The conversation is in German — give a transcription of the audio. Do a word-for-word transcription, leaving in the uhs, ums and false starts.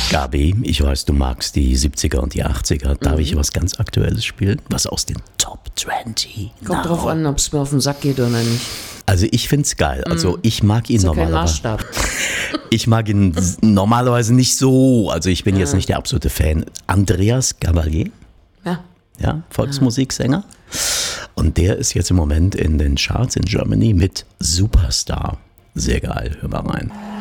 Gabi, ich weiß, du magst die siebziger und die achtziger. Darf mhm. ich was ganz Aktuelles spielen? Was aus den Top zwanzig? Kommt drauf an, ob es mir auf den Sack geht oder nicht. Also ich find's geil. Also ich mag ihn Ist ja normalerweise. kein Maßstab. Ich mag ihn normalerweise nicht so. Also ich bin ja. jetzt nicht der absolute Fan. Andreas Gabalier, Ja. ja, Volksmusiksänger. Und der ist jetzt im Moment in den Charts in Germany mit Superstar. Sehr geil, hör mal rein.